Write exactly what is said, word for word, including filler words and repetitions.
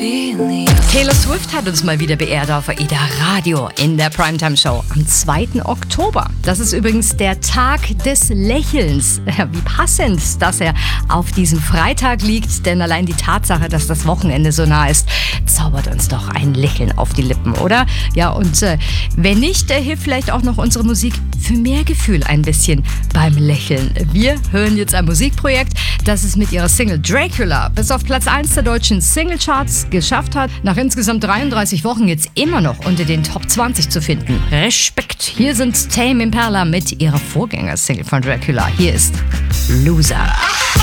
Taylor Swift hat uns mal wieder beehrt auf AIDA Radio in der Primetime Show am zweiten Oktober. Das ist übrigens der Tag des Lächelns. Wie passend, dass er auf diesem Freitag liegt, denn allein die Tatsache, dass das Wochenende so nah ist, zaubert uns doch ein Lächeln auf die Lippen, oder? Ja, und äh, wenn nicht, äh, hilft vielleicht auch noch unsere Musik für mehr Gefühl ein bisschen beim Lächeln. Wir hören jetzt ein Musikprojekt, das es mit ihrer Single Dracula bis auf Platz eins der deutschen Singlecharts geschafft hat, nach insgesamt dreiunddreißig Wochen jetzt immer noch unter den Top zwanzig zu finden. Respekt! Hier sind Tame Impala mit ihrer Vorgänger-Single von Dracula. Hier ist Loser.